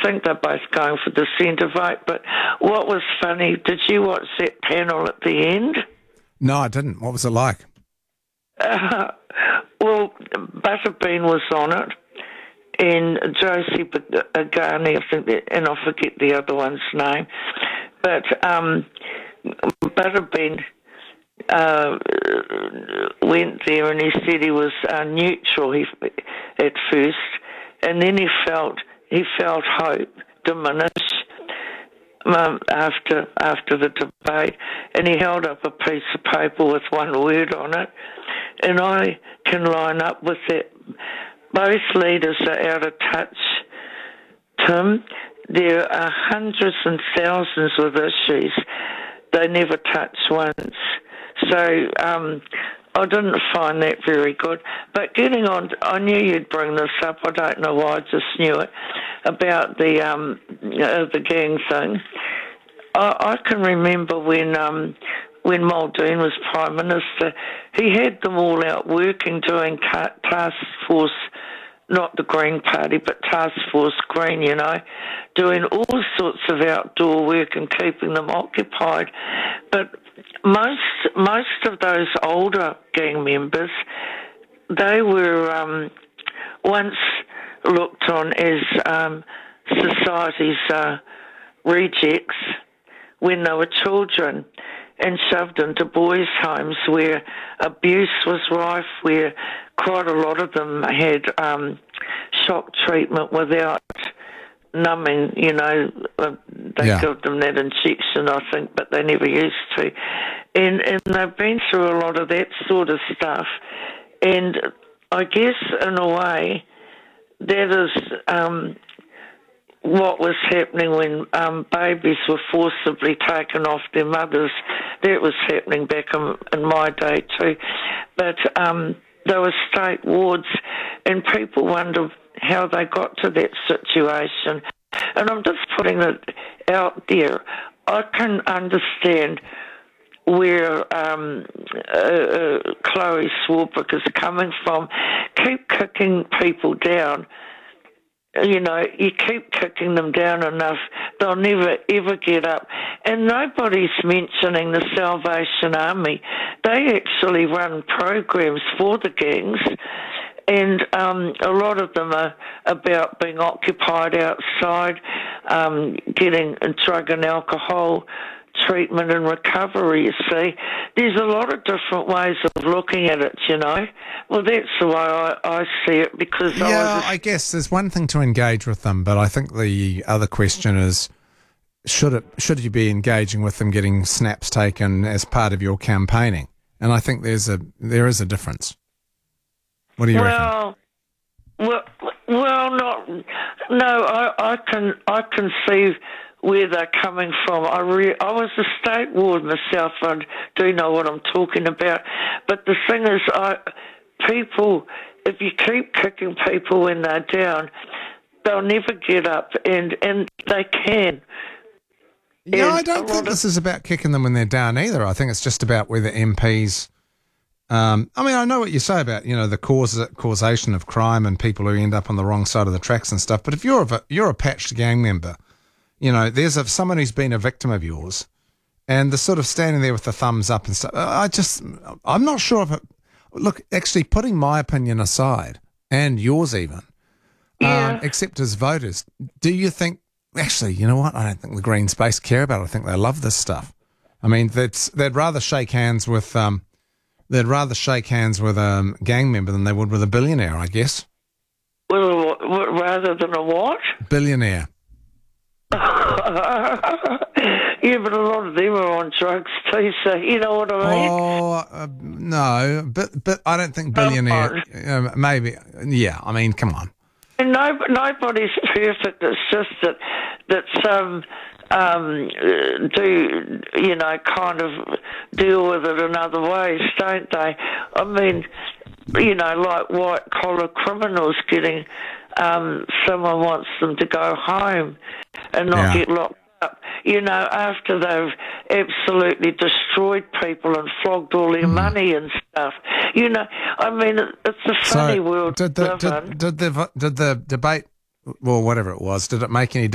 think they're both going for the centre vote. But what was funny, did you watch that panel at the end? No, I didn't. What was it like? Well, Butterbean was on it, and Josie Agani, I think, and I forget the other one's name. But Butterbean went there and he said he was neutral at first, and then he felt hope diminish after the debate, and he held up a piece of paper with one word on it, and I can line up with that. Both leaders are out of touch, Tim. There are hundreds and thousands of issues they never touch once. So I didn't find that very good. But getting on, I knew you'd bring this up. I don't know why, I just knew it, about the gang thing. I can remember when Muldoon was Prime Minister, he had them all out working, doing task force, not the Green Party, but Task Force Green, doing all sorts of outdoor work and keeping them occupied. But most of those older gang members, they were once looked on as society's rejects when they were children, and shoved into boys' homes where abuse was rife, where quite a lot of them had shock treatment without numbing, they give them that injection, I think, but they never used to. And they've been through a lot of that sort of stuff. And I guess, in a way, that is what was happening when babies were forcibly taken off their mothers. That was happening back in my day too. But there were state wards, and people wonder how they got to that situation. And I'm just putting it out there. I can understand where Chloe Swarbrick is coming from. Keep kicking people down. You keep kicking them down enough, they'll never, ever get up. And nobody's mentioning the Salvation Army. They actually run programs for the gangs, and a lot of them are about being occupied outside, getting drug and alcohol treatment and recovery, you see. There's a lot of different ways of looking at it, Well, that's the way I see it, because I guess there's one thing to engage with them, but I think the other question is, should you be engaging with them, getting snaps taken as part of your campaigning? And I think there is a difference. What do you reckon? I can see where they're coming from. I was a state ward myself. I do know what I'm talking about. But the thing is, if you keep kicking people when they're down, they'll never get up, and they can. Yeah, I don't think this is about kicking them when they're down either. I think it's just about whether MPs... I know what you say about, the causation of crime and people who end up on the wrong side of the tracks and stuff, but if you're a patched gang member, there's someone who's been a victim of yours, and they're sort of standing there with the thumbs up and stuff. I'm not sure if it... Look, actually, putting my opinion aside, and yours even, except as voters, do you think... Actually, you know what? I don't think the Green Space care about it. I think they love this stuff. I mean, they'd rather shake hands with a gang member than they would with a billionaire, I guess. Well, rather than a what? Billionaire. Yeah, but a lot of them are on drugs too, so you know what I mean? Oh, no, but I don't think billionaire, maybe, yeah, I mean, come on. And nobody's perfect, it's just that some do, kind of deal with it in other ways, don't they? I mean, like white-collar criminals getting... someone wants them to go home and not get locked up, after they've absolutely destroyed people and flogged all their money and stuff. It's a funny world. Did the debate, well, whatever it was, did it make any